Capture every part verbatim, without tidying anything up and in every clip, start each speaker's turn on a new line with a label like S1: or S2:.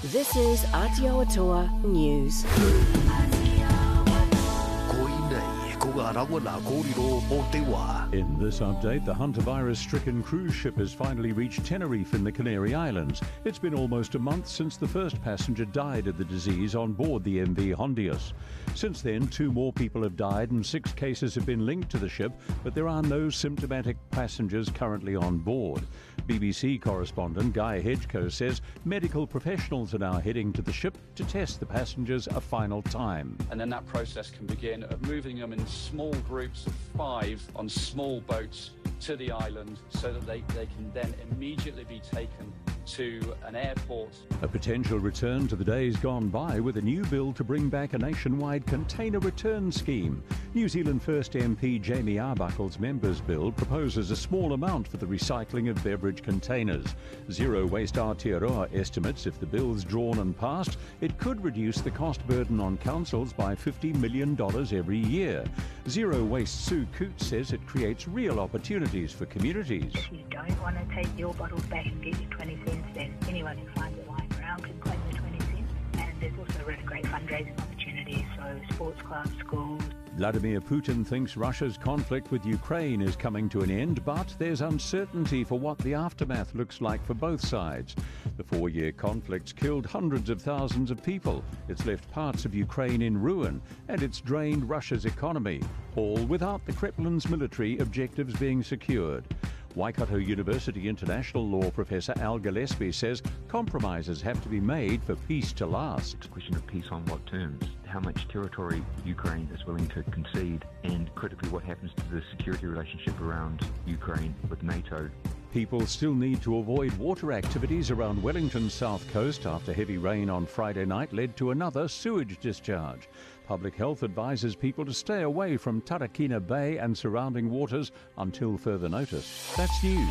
S1: This is Aotearoa News.
S2: In this update, the hantavirus-stricken cruise ship has finally reached Tenerife in the Canary Islands. It's been almost a month since the first passenger died of the disease on board the M V Hondius. Since then, two more people have died and six cases have been linked to the ship, but there are no symptomatic passengers currently on board. B B C correspondent Guy Hedgecoe says medical professionals are now heading to the ship to test the passengers a final time.
S3: And then that process can begin of moving them in small groups of five on small boats to the island so that they, they can then immediately be taken to an airport.
S2: A potential return to the days gone by with a new bill to bring back a nationwide container return scheme. New Zealand First M P Jamie Arbuckle's members' bill proposes a small amount for the recycling of beverage containers. Zero Waste Aotearoa estimates if the bill's drawn and passed, it could reduce the cost burden on councils by fifty million dollars every year. Zero Waste Sue Coote says it creates real opportunities for communities.
S4: If you don't want to take your bottles back and get your twenty cents, then anyone who finds it lying around can claim the twenty cents. And there's also really great fundraising opportunities, so sports clubs, schools.
S2: Vladimir Putin thinks Russia's conflict with Ukraine is coming to an end, but there's uncertainty for what the aftermath looks like for both sides. The four-year conflict's killed hundreds of thousands of people. It's left parts of Ukraine in ruin, and it's drained Russia's economy, all without the Kremlin's military objectives being secured. Waikato University international law professor Al Gillespie says compromises have to be made for peace to last.
S5: It's a question of peace on what terms, how much territory Ukraine is willing to concede, and critically what happens to the security relationship around Ukraine with NATO.
S2: People still need to avoid water activities around Wellington's south coast after heavy rain on Friday night led to another sewage discharge. Public Health advises people to stay away from Tarakina Bay and surrounding waters until further notice. That's news.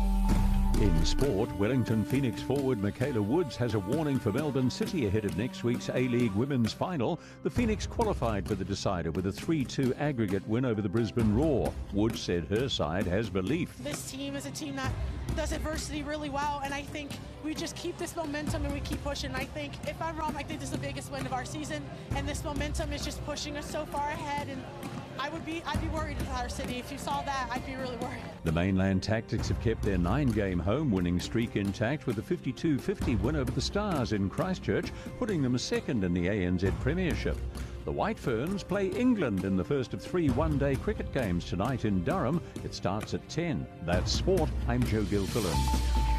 S2: In sport, Wellington Phoenix forward Michaela Woods has a warning for Melbourne City ahead of next week's A-League Women's Final. The Phoenix qualified for the decider with a three two aggregate win over the Brisbane Roar. Woods said her side has belief.
S6: This team is a team that does adversity really well, and I think we just keep this momentum and we keep pushing. I think, if I'm wrong, I think this is the biggest win of our season, and this momentum is just pushing us so far ahead, and I would be, I'd be worried if our city. If you saw that, I'd be really worried.
S2: The Mainland Tactics have kept their nine-game home winning streak intact with a fifty-two fifty win over the Stars in Christchurch, putting them second in the A N Z Premiership. The White Ferns play England in the first of three one-day cricket games tonight in Durham. It starts at ten. That's sport. I'm Joe Gilfillan.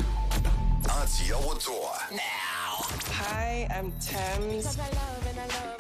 S7: Aotearoa now.
S8: Hi, I'm Thames.